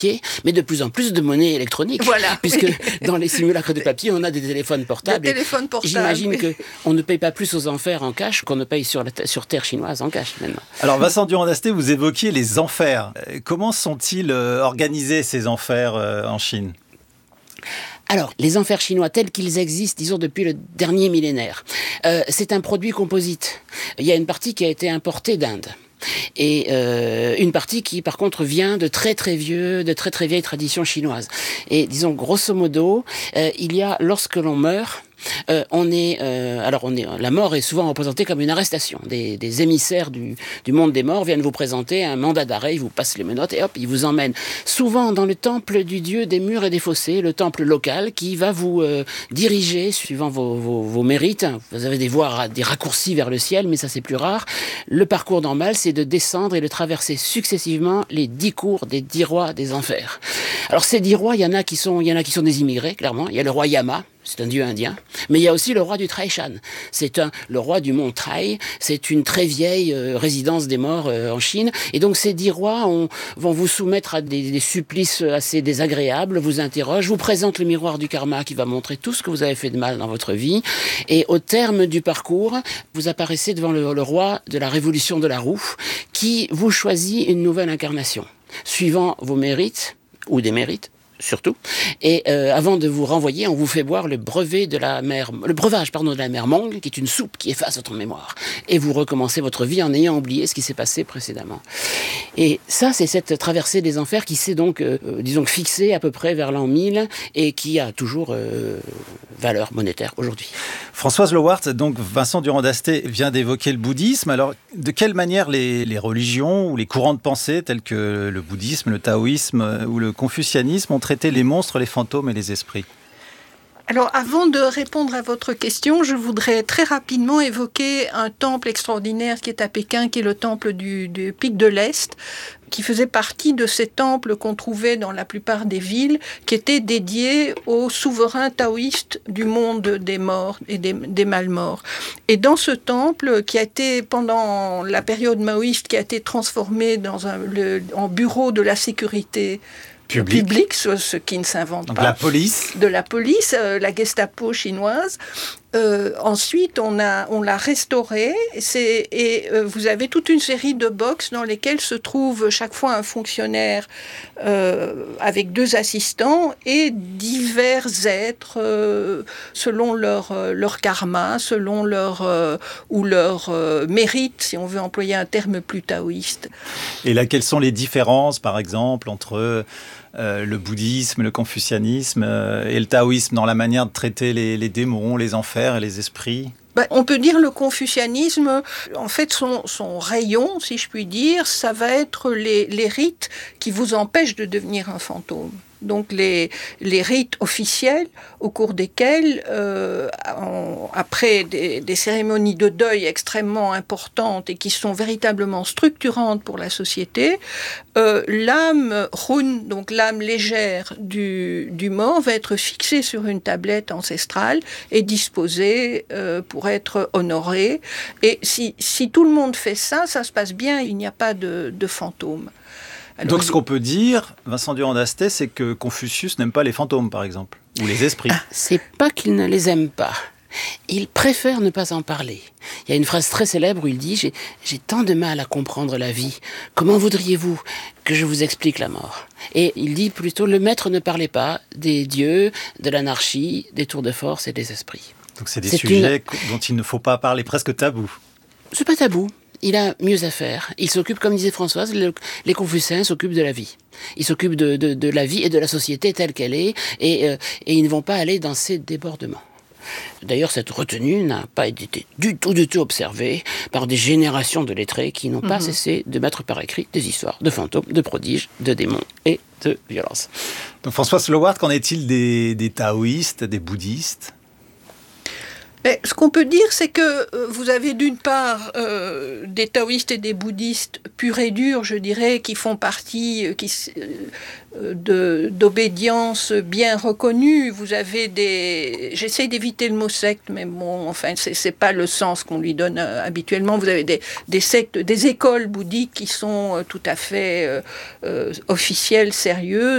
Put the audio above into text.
mais de plus en plus de monnaie électronique. Voilà, puisque oui. dans les simulacres de papier, on a des téléphones portables. Des téléphones portables. J'imagine qu'on ne paye pas plus aux enfers en cash qu'on ne paye sur terre chinoise en cash maintenant. Alors Vincent Durand-Dasté, vous évoquiez les enfers. Comment sont-ils organisés ces enfers en Chine ? Alors, les enfers chinois tels qu'ils existent, disons, depuis le dernier millénaire, c'est un produit composite. Il y a une partie qui a été importée d'Inde. Et une partie qui, par contre, vient de très très vieilles traditions chinoises. Et disons, grosso modo, il y a, lorsque l'on meurt, la mort est souvent représentée comme une arrestation. Des émissaires du monde des morts viennent vous présenter un mandat d'arrêt, ils vous passent les menottes et hop, ils vous emmènent souvent dans le temple du dieu des murs et des fossés, le temple local qui va vous diriger suivant vos mérites. Vous avez des voies, des raccourcis vers le ciel, mais ça c'est plus rare. Le parcours normal, c'est de descendre et de traverser successivement les 10 cours des 10 rois des enfers. Alors ces 10 rois, il y en a qui sont des immigrés, clairement. Il y a le roi Yama, c'est un dieu indien. Mais il y a aussi le roi du Taishan. Le roi du mont Tai. C'est une très vieille résidence des morts en Chine. Et donc ces 10 rois vont vous soumettre à des supplices assez désagréables, vous interrogent, vous présentent le miroir du karma qui va montrer tout ce que vous avez fait de mal dans votre vie. Et au terme du parcours, vous apparaissez devant le roi de la révolution de la roue qui vous choisit une nouvelle incarnation, suivant vos mérites ou démérites. Surtout. Et avant de vous renvoyer, on vous fait boire le breuvage de la mer Mong, qui est une soupe qui efface votre mémoire. Et vous recommencez votre vie en ayant oublié ce qui s'est passé précédemment. Et ça, c'est cette traversée des enfers qui s'est donc, fixée à peu près vers l'an 1000 et qui a toujours valeur monétaire aujourd'hui. Françoise Lowart, donc Vincent Durand-Dasté vient d'évoquer le bouddhisme. Alors, de quelle manière les religions ou les courants de pensée tels que le bouddhisme, le taoïsme ou le confucianisme ont traité les monstres, les fantômes et les esprits ? Alors, avant de répondre à votre question, je voudrais très rapidement évoquer un temple extraordinaire qui est à Pékin, qui est le temple du Pic de l'Est, qui faisait partie de ces temples qu'on trouvait dans la plupart des villes, qui étaient dédiés aux souverains taoïstes du monde des morts et des malmorts. Et dans ce temple, qui a été, pendant la période maoïste, qui a été transformé en bureau de la sécurité public, ce qui ne s'invente pas. La police. De la police, la Gestapo chinoise. Ensuite, on l'a restauré et vous avez toute une série de box dans lesquelles se trouve chaque fois un fonctionnaire avec 2 assistants et divers êtres selon leur karma, selon leur mérite, si on veut employer un terme plus taoïste. Et là, quelles sont les différences, par exemple, entre le bouddhisme, le confucianisme et le taoïsme dans la manière de traiter les démons, les enfers et les esprits ? On peut dire le confucianisme, en fait, son rayon, si je puis dire, ça va être les rites qui vous empêchent de devenir un fantôme. Donc les rites officiels au cours desquels, après des cérémonies de deuil extrêmement importantes et qui sont véritablement structurantes pour la société, l'âme Hun, donc l'âme légère du mort, va être fixée sur une tablette ancestrale et disposée pour être honorée. Et si tout le monde fait ça, ça se passe bien, il n'y a pas de fantômes. Alors, donc ce qu'on peut dire, Vincent Durand-Dasté, c'est que Confucius n'aime pas les fantômes, par exemple, ou les esprits. C'est pas qu'il ne les aime pas. Il préfère ne pas en parler. Il y a une phrase très célèbre où il dit « J'ai tant de mal à comprendre la vie. Comment voudriez-vous que je vous explique la mort ?» Et il dit plutôt « Le maître ne parlait pas des dieux, de l'anarchie, des tours de force et des esprits. » Donc c'est des sujets dont il ne faut pas parler, presque tabou. C'est pas tabou. Il a mieux à faire. Il s'occupe, comme disait Françoise, les Confucéens s'occupent de la vie. Ils s'occupent de la vie et de la société telle qu'elle est, et ils ne vont pas aller dans ces débordements. D'ailleurs, cette retenue n'a pas été du tout observée par des générations de lettrés qui n'ont pas cessé de mettre par écrit des histoires de fantômes, de prodiges, de démons et de violences. Donc Françoise Lowart, qu'en est-il des taoïstes, des bouddhistes ? Mais ce qu'on peut dire, c'est que vous avez d'une part des taoïstes et des bouddhistes purs et durs, je dirais, qui font partie d'obédience bien reconnue. Vous avez j'essaie d'éviter le mot secte, mais bon, enfin, c'est pas le sens qu'on lui donne habituellement. Vous avez des sectes, des écoles bouddhiques qui sont tout à fait officielles, sérieuses.